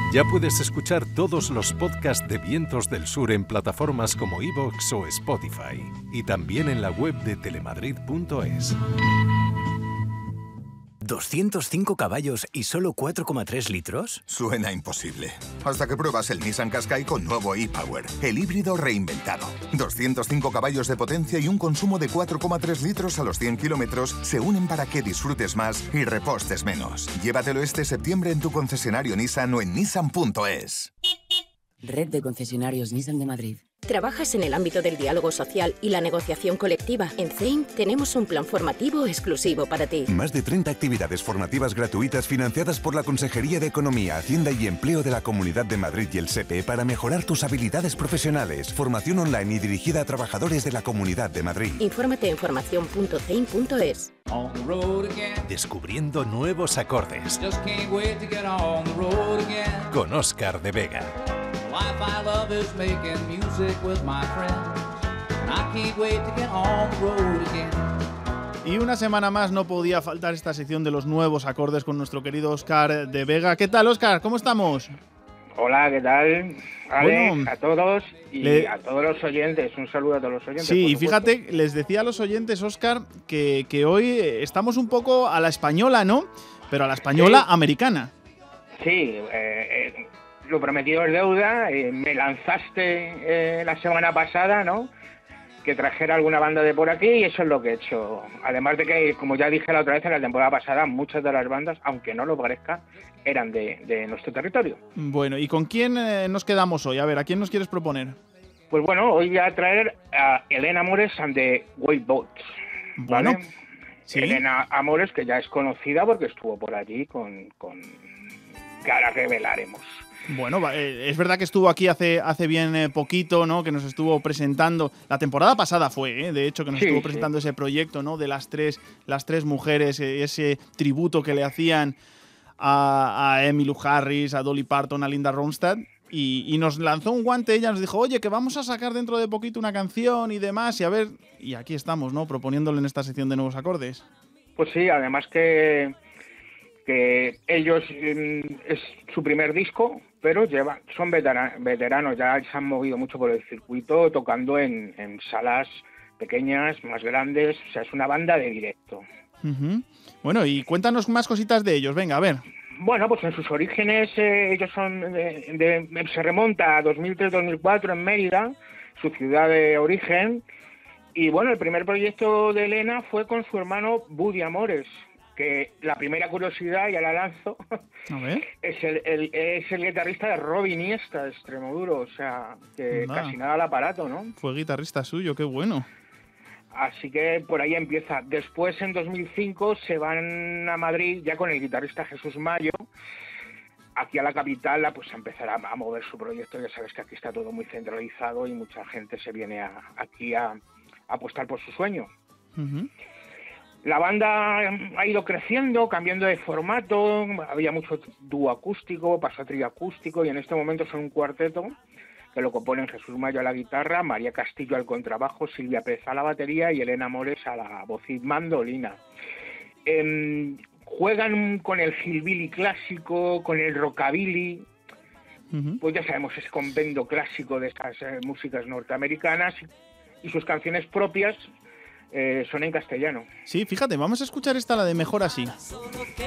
Ya puedes escuchar todos los podcasts de Vientos del Sur en plataformas como iVoox o Spotify. Y también en la web de telemadrid.es. ¿205 caballos y solo 4,3 litros? Suena imposible. Hasta que pruebas el Nissan Qashqai con nuevo e-Power, el híbrido reinventado. 205 caballos de potencia y un consumo de 4,3 litros a los 100 kilómetros se unen para que disfrutes más y repostes menos. Llévatelo este septiembre en tu concesionario Nissan o en nissan.es. Red de concesionarios Nissan de Madrid. ¿Trabajas en el ámbito del diálogo social y la negociación colectiva? En CEIM tenemos un plan formativo exclusivo para ti. Más de 30 actividades formativas gratuitas financiadas por la Consejería de Economía, Hacienda y Empleo de la Comunidad de Madrid y el SEPE para mejorar tus habilidades profesionales. Formación online y dirigida a trabajadores de la Comunidad de Madrid. Infórmate en formación.ceim.es. Descubriendo nuevos acordes. Con Óscar de Vega. Life I love is making music with my friends. And I can't wait to get on the road again. Y una semana más no podía faltar esta sección de los nuevos acordes con nuestro querido Óscar de Vega. ¿Qué tal, Óscar? ¿Cómo estamos? Hola, ¿qué tal? Ale, bueno, a todos y a todos los oyentes. Un saludo a todos los oyentes. Sí, y fíjate, les decía a los oyentes, Óscar, que hoy estamos un poco a la española, ¿no? Pero a la española americana. Sí, lo prometido es deuda. Me lanzaste la semana pasada, ¿no? Que trajera alguna banda de por aquí y eso es lo que he hecho. Además de que, como ya dije la otra vez en la temporada pasada, muchas de las bandas, aunque no lo parezca, eran de nuestro territorio. Bueno, ¿y con quién nos quedamos hoy? A ver, ¿a quién nos quieres proponer? Pues bueno, hoy voy a traer a Elena Amores and the White Boats. ¿Vale? Bueno, ¿sí? Elena Amores, que ya es conocida porque estuvo por allí con que ahora revelaremos. Bueno, es verdad que estuvo aquí hace bien poquito, ¿no? Que nos estuvo presentando. La temporada pasada fue, de hecho, que nos estuvo presentando ese proyecto, ¿no? De las tres mujeres, ese tributo que le hacían a Emmylou Harris, a Dolly Parton, a Linda Ronstadt. Y nos lanzó un guante, ella nos dijo, oye, que vamos a sacar dentro de poquito una canción y demás. Y a ver, y aquí estamos, ¿no? Proponiéndole en esta sección de nuevos acordes. Pues sí, además que ellos es su primer disco, pero son veteranos, ya se han movido mucho por el circuito, tocando en salas pequeñas, más grandes, o sea, es una banda de directo. Uh-huh. Bueno, y cuéntanos más cositas de ellos, venga, a ver. Bueno, pues en sus orígenes ellos son se remonta a 2003-2004 en Mérida, su ciudad de origen, y bueno, el primer proyecto de Elena fue con su hermano Buddy Amores, que la primera curiosidad, ya la lanzo, a ver. es el guitarrista de Robbie Iniesta, de Extremoduro, o sea, que casi nada al aparato, ¿no? Fue guitarrista suyo, qué bueno. Así que por ahí empieza. Después, en 2005, se van a Madrid ya con el guitarrista Jesús Mayo, aquí a la capital, pues a empezar a mover su proyecto. Ya sabes que aquí está todo muy centralizado y mucha gente se viene aquí a apostar por su sueño. Uh-huh. La banda ha ido creciendo, cambiando de formato, había mucho dúo acústico, pasó a trío acústico y en este momento son un cuarteto que lo componen Jesús Mayo a la guitarra, María Castillo al contrabajo, Silvia Pérez a la batería y Elena Amores a la voz y mandolina. Juegan con el hillbilly clásico, con el rockabilly, pues ya sabemos, ese compendio clásico de estas músicas norteamericanas y sus canciones propias son en castellano. Sí, fíjate, vamos a escuchar esta, la de Mejor Así.